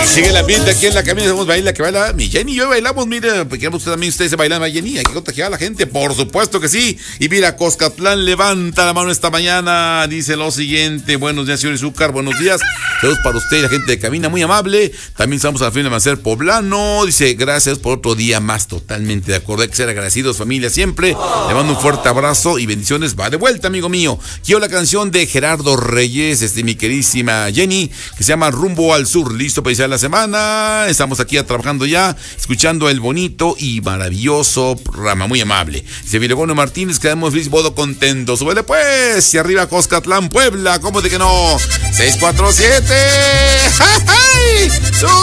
Sigue el ambiente aquí en la cabina, somos Baila que Baila. Mi Jenny y yo bailamos, mire, porque usted también se bailan a Jenny, hay que contagiar a la gente, por supuesto que sí. Y mira, Coscatlán levanta la mano esta mañana, dice lo siguiente: buenos días, señor Izúcar, buenos días. Saludos para usted y la gente de cabina, muy amable. También estamos al fin de Macer Poblano, dice gracias por otro día más, totalmente de acuerdo, hay que ser agradecidos, familia, siempre. Le mando un fuerte abrazo y bendiciones, va de vuelta, amigo mío. Quiero la canción de Gerardo Reyes, mi queridísima Jenny, que se llama Rumbo al Sur, listo para iniciar la semana. Estamos aquí trabajando ya, escuchando el bonito y maravilloso programa, muy amable. Dice Vilegono Martínez, quedamos feliz, modo contentos. Súbele pues, y arriba Coscatlán, Puebla, ¿cómo de que no? 647. ¡Ja, ja!